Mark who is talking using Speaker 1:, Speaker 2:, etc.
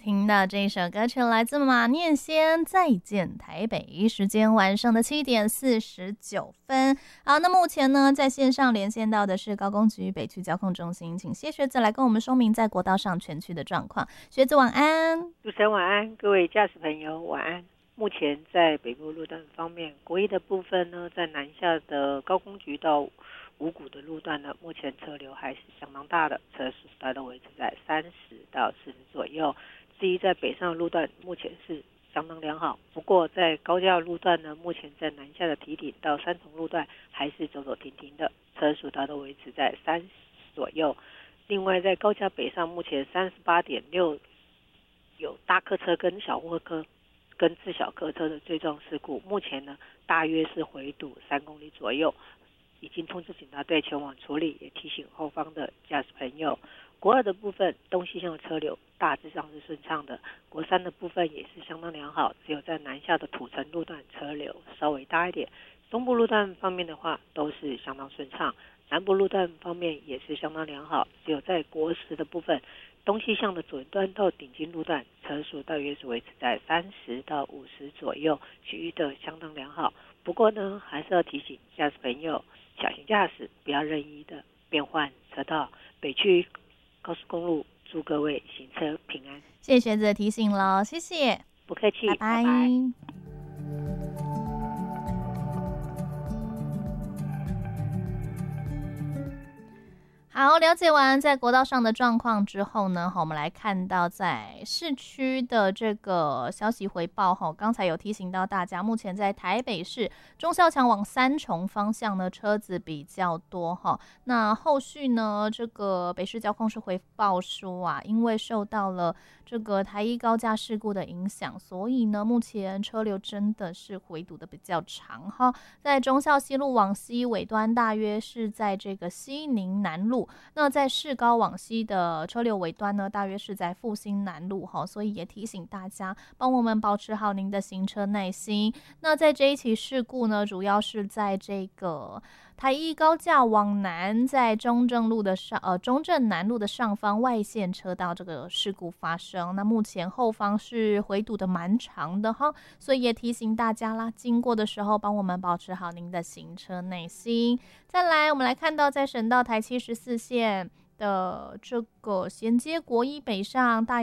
Speaker 1: 听到这一首歌曲来自马念先，再见台北，时间晚上的7:49。好，那目前呢在线上连线到的是高工局北区交控中心，请谢学子来跟我们说明在国道上全区的状况。学子晚安。
Speaker 2: 主持人晚安，各位驾驶朋友晚安。目前在北部路段方面，国一的部分呢，在南下的高工局到五股的路段呢，目前车流还是相当大的，车速大都维持在30到40左右。至于在北上的路段，目前是相当良好。不过在高架路段呢，目前在南下的堤顶到三重路段还是走走停停的，车速大都维持在30左右。另外在高架北上，目前38.6有大客车跟小货车跟自小客车的追撞事故，目前呢大约是回堵3公里左右，已经通知警察队前往处理，也提醒后方的驾驶朋友。国二的部分东西向的车流大致上是顺畅的，国三的部分也是相当良好，只有在南下的土城路段车流稍微大一点。中部路段方面的话都是相当顺畅，南部路段方面也是相当良好，只有在国10的部分东西向的左端到顶金路段车速大约是维持在30到50左右，其余的相当良好。不过呢还是要提醒驾驶朋友小心驾驶，不要任意的变换车道。北区高速公路祝各位行车平安。
Speaker 1: 谢谢学子的提醒了，谢谢，
Speaker 2: 不客气，
Speaker 1: 拜拜。
Speaker 2: 拜拜。
Speaker 1: 好，了解完在国道上的状况之后呢，我们来看到在市区的这个消息回报。刚才有提醒到大家，目前在台北市忠孝强往三重方向呢车子比较多。那后续呢，这个北市交控是回报说啊，因为受到了这个台一高架事故的影响，所以呢目前车流真的是回堵的比较长。在忠孝西路往西尾端大约是在这个西宁南路，那在市高往西的车流尾端呢，大约是在复兴南路，所以也提醒大家帮我们保持好您的行车耐心。那在这一起事故呢，主要是在这个台一高架往南，在中正南路的上方外线车道这个事故发生。那目前后方是回堵的蛮长的所以也提醒大家啦，经过的时候帮我们保持好您的行车耐心。再来，我们来看到在省道台74线的这个衔接国一北上大